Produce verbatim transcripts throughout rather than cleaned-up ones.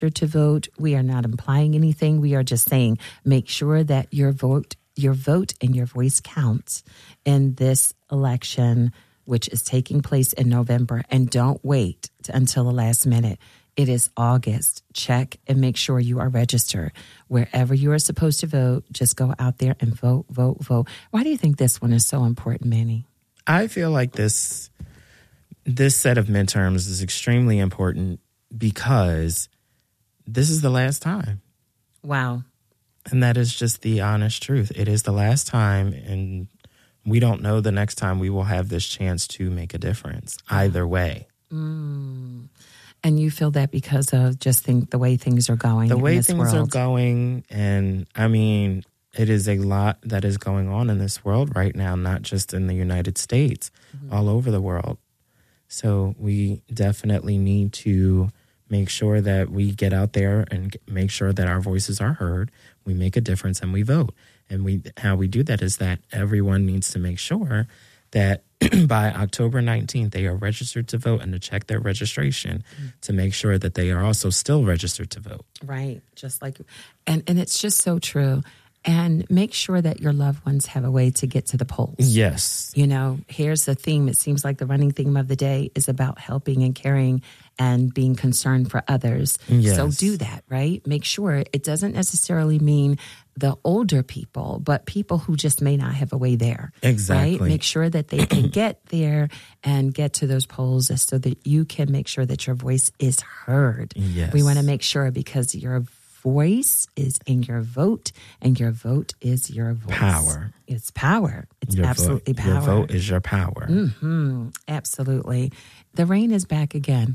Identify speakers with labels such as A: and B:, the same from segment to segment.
A: to vote. We are not implying anything. We are just saying make sure that your vote, your vote and your voice counts in this election, which is taking place in November. And don't wait to, until the last minute. It is August. Check and make sure you are registered. Wherever you are supposed to vote, just go out there and vote, vote, vote. Why do you think this one is so important, Manny?
B: I feel like this this set of midterms is extremely important because this is the last time.
A: Wow.
B: And that is just the honest truth. It is the last time, and we don't know the next time we will have this chance to make a difference either way.
A: Mm. And you feel that because of just think the way things are going
B: The
A: in
B: way
A: this
B: things
A: world.
B: are going, and I mean, it is a lot that is going on in this world right now, not just in the United States, mm-hmm. all over the world. So we definitely need to make sure that we get out there and make sure that our voices are heard. We make a difference and we vote. And we how we do that is that everyone needs to make sure that by October nineteenth, they are registered to vote and to check their registration mm-hmm. to make sure that they are also still registered to vote.
A: Right. Just like, and, and it's just so true. And make sure that your loved ones have a way to get to the polls.
B: Yes.
A: You know, here's the theme. It seems like the running theme of the day is about helping and caring and being concerned for others.
B: Yes.
A: So do that, right? Make sure it doesn't necessarily mean the older people, but people who just may not have a way there.
B: Exactly.
A: Right? Make sure that they can get there and get to those polls so that you can make sure that your voice is heard.
B: Yes.
A: We want to make sure because your voice is in your vote, and your vote is your voice.
B: Power.
A: It's power. It's
B: your
A: absolutely
B: vote,
A: power.
B: Your vote is your power.
A: Mm-hmm. Absolutely. The rain is back again.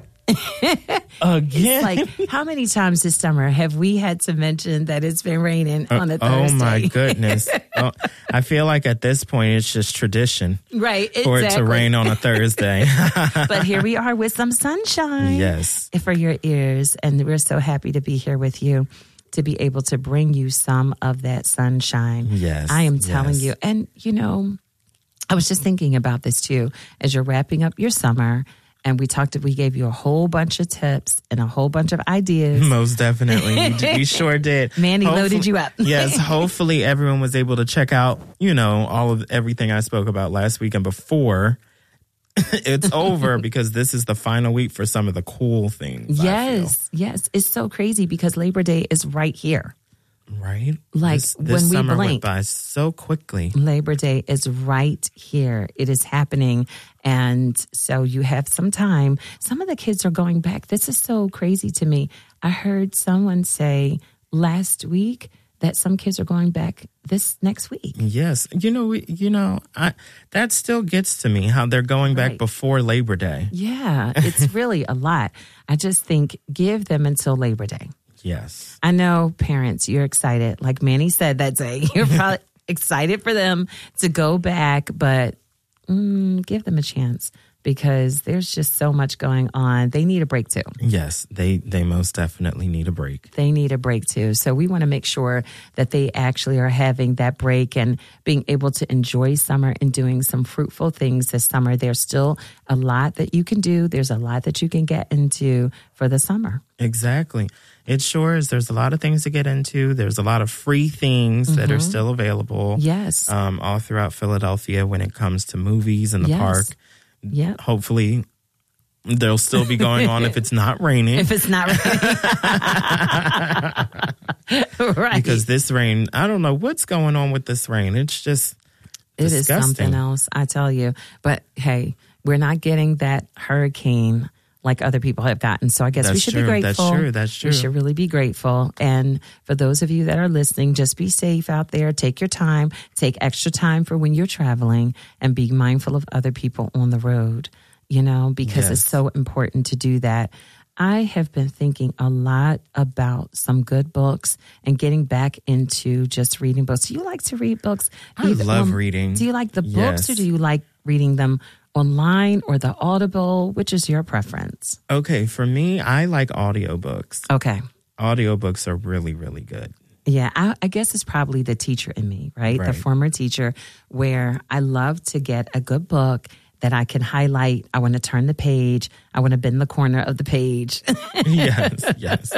B: Again?
A: It's like, how many times this summer have we had to mention that it's been raining
B: uh,
A: on a Thursday?
B: Oh, my goodness. oh, I feel like at this point, it's just tradition.
A: Right, exactly.
B: For it to rain on a Thursday.
A: But here we are with some sunshine.
B: Yes.
A: For your ears. And we're so happy to be here with you to be able to bring you some of that sunshine.
B: Yes.
A: I am telling
B: yes.
A: you. And, you know, I was just thinking about this, too, as you're wrapping up your summer. And we talked, we gave you a whole bunch of tips and a whole bunch of ideas.
B: Most definitely. We, we sure did.
A: Manny
B: hopefully,
A: loaded you up.
B: Yes. Hopefully everyone was able to check out, you know, all of everything I spoke about last week and before it's over, because this is the final week for some of the cool things.
A: Yes. Yes. It's so crazy because Labor Day is right here.
B: Right?
A: Like
B: this, this
A: when we
B: summer
A: blink.
B: went by so quickly.
A: Labor Day is right here. It is happening. And so you have some time. Some of the kids are going back. This is so crazy to me. I heard someone say last week that some kids are going back this next week.
B: Yes. You know, we, you know, I, that still gets to me, how they're going back
A: Right.
B: before Labor Day.
A: Yeah, it's really a lot. I just think give them until Labor Day.
B: Yes.
A: I know parents, you're excited. Like Manny said that day, you're probably excited for them to go back, but mm, give them a chance because there's just so much going on. They need a break too.
B: Yes, they, they most definitely need a break.
A: They need a break too. So we want to make sure that they actually are having that break and being able to enjoy summer and doing some fruitful things this summer. There's still a lot that you can do. There's a lot that you can get into for the summer.
B: Exactly. It sure is. There's a lot of things to get into. There's a lot of free things mm-hmm. that are still available.
A: Yes.
B: Um, all throughout Philadelphia when it comes to movies in the
A: yes.
B: park.
A: Yeah.
B: Hopefully they'll still be going on if it's not raining.
A: If it's not raining. Right.
B: Because this rain, I don't know what's going on with this rain. It's just
A: It
B: disgusting.
A: is something else, I tell you. But hey, we're not getting that hurricane like other people have gotten. So I guess
B: That's
A: we should
B: true.
A: be grateful.
B: That's true. That's true.
A: We should really be grateful. And for those of you that are listening, just be safe out there. Take your time. Take extra time for when you're traveling and be mindful of other people on the road, you know, because
B: Yes.
A: it's so important to do that. I have been thinking a lot about some good books and getting back into just reading books. Do you like to read books?
B: I
A: Either,
B: love
A: um,
B: reading.
A: Do you like the books
B: Yes.
A: or do you like reading them online or the Audible? Which is your preference?
B: Okay, for me, I like audiobooks.
A: Okay.
B: Audiobooks are really, really good.
A: Yeah, I, I guess it's probably the teacher in me, right?
B: Right.
A: The former teacher, where I love to get a good book that I can highlight. I want to turn the page. I want to bend the corner of the page.
B: Yes, yes.